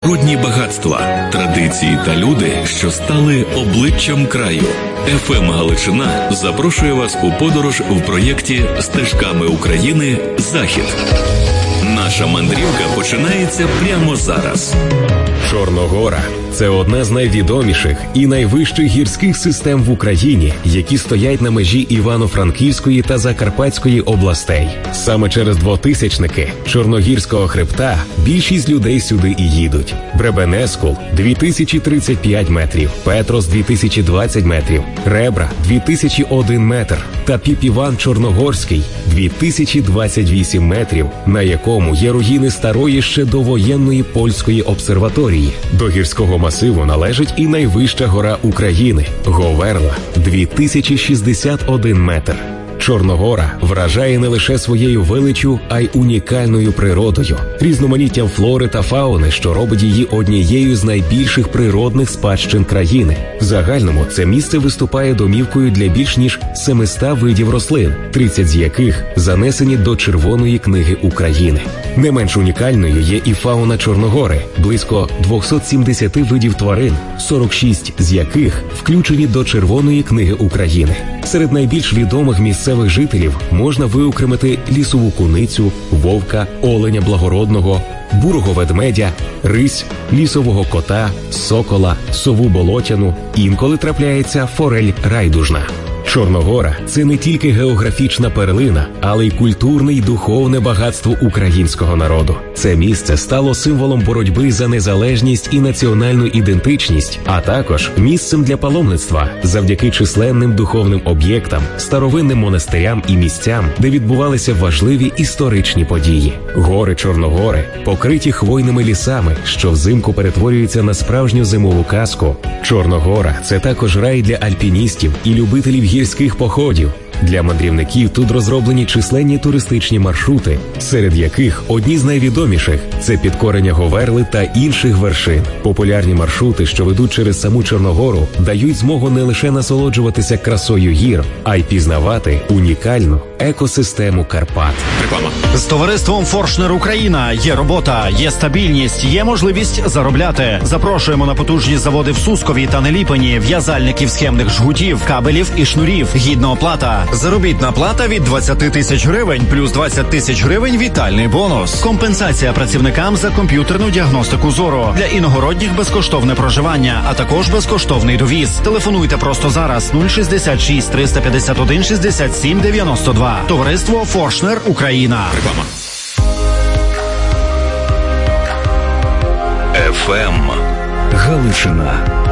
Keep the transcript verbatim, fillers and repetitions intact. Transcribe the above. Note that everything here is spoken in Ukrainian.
природні багатства, традиції та люди, що стали обличчям краю. еф ем Галичина запрошує вас у подорож в проєкті «Стежками України. Захід». Наша мандрівка починається прямо зараз. Чорногора – це одна з найвідоміших і найвищих гірських систем в Україні, які стоять на межі Івано-Франківської та Закарпатської областей. Саме через двотисячники Чорногірського хребта більшість людей сюди і їдуть. Бребенескул – дві тисячі тридцять п'ять метрів, Петрос – дві тисячі двадцять метрів, Ребра – дві тисячі один метр та Піпіван Чорногорський – дві тисячі двадцять вісім метрів, на якому є руїни старої ще довоєнної польської обсерваторії. До гірського масиву належить і найвища гора України – Говерла – дві тисячі шістдесят один метр. Чорногора вражає не лише своєю величчю, а й унікальною природою, різноманіттям флори та фауни, що робить її однією з найбільших природних спадщин країни. В загальному це місце виступає домівкою для більш ніж семисот видів рослин, тридцять з яких занесені до Червоної книги України. Не менш унікальною є і фауна Чорногори – близько двісті сімдесят видів тварин, сорок шість з яких включені до Червоної книги України. Серед найбільш відомих місцевих жителів можна виокремити лісову куницю, вовка, оленя благородного, бурого ведмедя, рись, лісового кота, сокола, сову болотяну, інколи трапляється форель райдужна. Чорногора – це не тільки географічна перлина, але й культурне й духовне багатство українського народу. Це місце стало символом боротьби за незалежність і національну ідентичність, а також місцем для паломництва завдяки численним духовним об'єктам, старовинним монастирям і місцям, де відбувалися важливі історичні події. Гори Чорногори покриті хвойними лісами, що взимку перетворюються на справжню зимову казку. Чорногора – це також рай для альпіністів і любителів гірських походів. Для мандрівників тут розроблені численні туристичні маршрути, серед яких одні з найвідоміших – це підкорення Говерли та інших вершин. Популярні маршрути, що ведуть через саму Чорногору, дають змогу не лише насолоджуватися красою гір, а й пізнавати унікальну екосистему Карпат. Реклама. З товариством «Форшнер Україна» є робота, є стабільність, є можливість заробляти. Запрошуємо на потужні заводи в Сускові та Неліпені, в'язальників схемних жгутів, кабелів і шнурів. Гідна оплата. Заробітна плата від двадцять тисяч гривень, плюс двадцять тисяч гривень вітальний бонус. Компенсація працівникам за комп'ютерну діагностику зору. Для іногородніх безкоштовне проживання, а також безкоштовний довіз. Телефонуйте просто зараз нуль шістдесят шість триста п'ятдесят один шістдесят сім дев'яносто два. Товариство «Форшнер Україна». Реклама. еф ем Галичина.